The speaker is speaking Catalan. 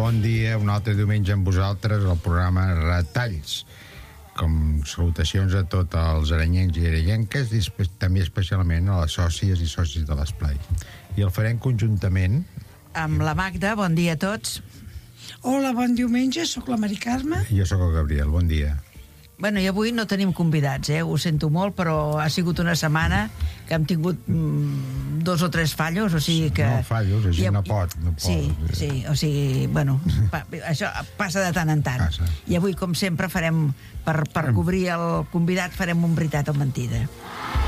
bon dia, un altre diumenge amb vosaltres al programa Retalls. Com salutacions a tots els aranyencs i aranyenques i també especialment a les sòcies i socis de l'Esplai. I el farem conjuntament amb la Magda. Bon dia a tots. Hola, bon diumenge, sóc la Mari Carme. I jo sóc el Gabriel, bon dia. Bueno, i avui no tenim convidats, ho sento molt, però ha sigut una setmana que hem tingut 2 o 3 fallos, o sigui que... No fallos, la gent no pot. Sí, o sigui, bueno, això passa de tant en tant. Passa. I avui, com sempre, farem, per cobrir el convidat, farem un veritat o mentida.